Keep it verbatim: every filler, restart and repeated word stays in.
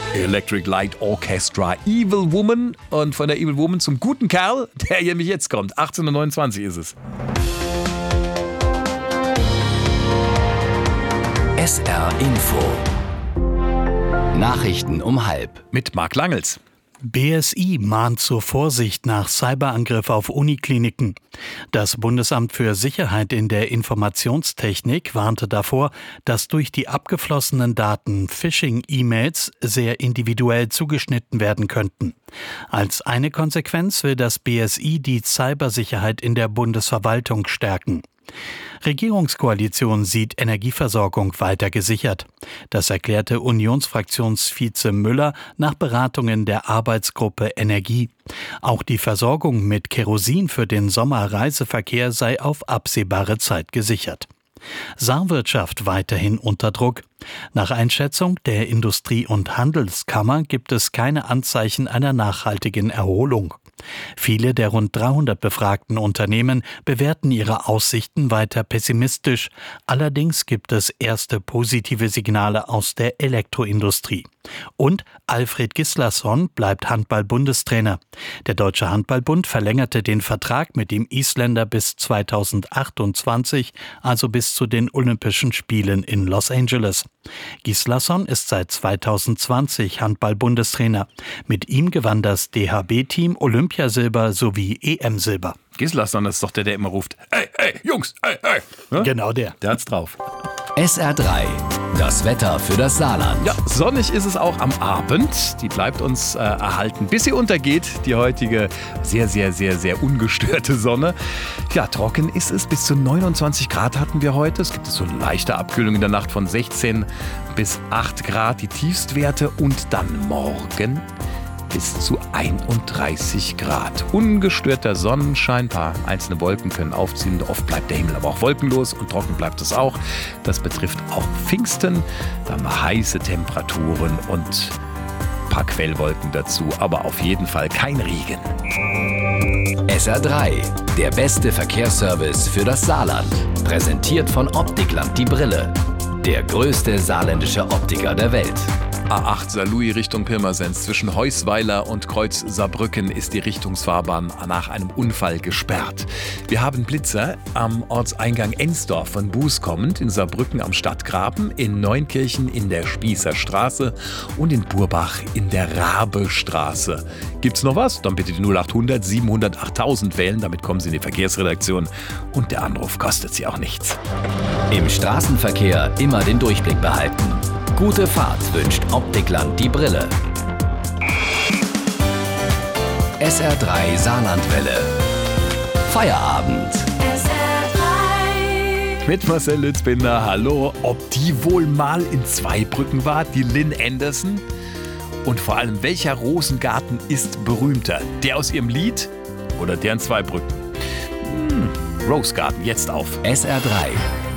Electric Light Orchestra, Evil Woman. Und von der Evil Woman zum guten Kerl, der hier nämlich jetzt kommt. achtzehn Uhr neunundzwanzig ist es. S R Info. Nachrichten um halb. Mit Marc Langels. B S I mahnt zur Vorsicht nach Cyberangriff auf Unikliniken. Das Bundesamt für Sicherheit in der Informationstechnik warnte davor, dass durch die abgeflossenen Daten Phishing-E-Mails sehr individuell zugeschnitten werden könnten. Als eine Konsequenz will das B S I die Cybersicherheit in der Bundesverwaltung stärken. Regierungskoalition sieht Energieversorgung weiter gesichert. Das erklärte Unionsfraktionsvize Müller nach Beratungen der Arbeitsgruppe Energie. Auch die Versorgung mit Kerosin für den Sommerreiseverkehr sei auf absehbare Zeit gesichert. Saarwirtschaft weiterhin unter Druck. Nach Einschätzung der Industrie- und Handelskammer gibt es keine Anzeichen einer nachhaltigen Erholung. Viele der rund dreihundert befragten Unternehmen bewerten ihre Aussichten weiter pessimistisch. Allerdings gibt es erste positive Signale aus der Elektroindustrie. Und Alfred Gislason bleibt Handball-Bundestrainer. Der Deutsche Handballbund verlängerte den Vertrag mit dem Isländer bis zweitausendachtundzwanzig, also bis zu den Olympischen Spielen in Los Angeles. Gislason ist seit zweitausendzwanzig Handball-Bundestrainer. Mit ihm gewann das D H B-Team Olympiasilber sowie E M-Silber. Gislason ist doch der, der immer ruft: Ey, ey, Jungs, ey, ey. Ja? Genau der. Der hat's drauf. S R drei. Das Wetter für das Saarland. Ja, sonnig ist es auch am Abend. Die bleibt uns äh, erhalten, bis sie untergeht. Die heutige sehr, sehr, sehr, sehr ungestörte Sonne. Ja, trocken ist es. Bis zu neunundzwanzig Grad hatten wir heute. Es gibt so eine leichte Abkühlung in der Nacht von sechzehn bis acht Grad, die Tiefstwerte. Und dann morgen bis zu einunddreißig Grad. Ungestörter Sonnenschein, ein paar einzelne Wolken können aufziehen. Oft bleibt der Himmel aber auch wolkenlos und trocken bleibt es auch. Das betrifft auch Pfingsten. Da haben wir heiße Temperaturen und ein paar Quellwolken dazu, aber auf jeden Fall kein Regen. S R drei. Der beste Verkehrsservice für das Saarland. Präsentiert von Optikland die Brille. Der größte saarländische Optiker der Welt. A acht Saarlouis Richtung Pirmasens. Zwischen Heusweiler und Kreuz Saarbrücken ist die Richtungsfahrbahn nach einem Unfall gesperrt. Wir haben Blitzer am Ortseingang Ensdorf von Buß kommend, in Saarbrücken am Stadtgraben, in Neunkirchen in der Spießerstraße und in Burbach in der Rabestraße. Gibt's noch was? Dann bitte die null achthundert siebenhundert achttausend wählen, damit kommen Sie in die Verkehrsredaktion und der Anruf kostet Sie auch nichts. Im Straßenverkehr immer den Durchblick behalten. Gute Fahrt wünscht Optikland die Brille. S R drei Saarlandwelle. Feierabend. S R drei. Mit Marcel Lützbinder, hallo. Ob die wohl mal in Zweibrücken war, die Lynn Anderson? Und vor allem, welcher Rosengarten ist berühmter? Der aus ihrem Lied oder der in Zweibrücken? Hm, Rosegarten, jetzt auf S R drei.